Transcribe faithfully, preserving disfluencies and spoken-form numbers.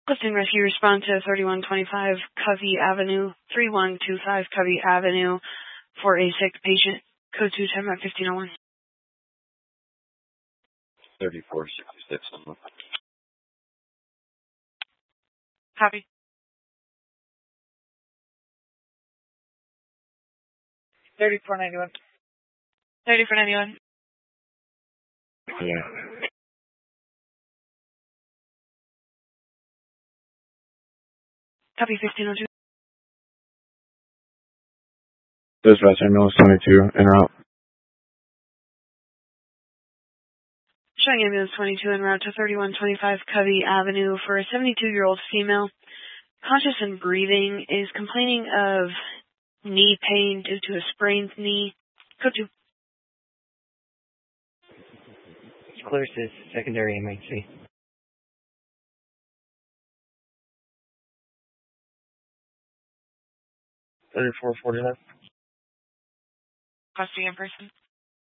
Clifton Rescue, respond to thirty-one twenty-five Covey Avenue, three one two five Covey Avenue for a sick patient. Code two ten at fifteen oh one. thirty-four sixty-six. Copy. thirty-four ninety-one. thirty-four ninety-one. Yeah. Copy fifteen oh two. Dispatch ambulance twenty-two, en route. Showing ambulance twenty-two en route to thirty-one twenty-five Covey Avenue for a seventy-two-year-old female. Conscious and breathing, is complaining of knee pain due to a sprained knee. Code two. Clears his secondary M H C. thirty-four forty-nine. Requesting in person.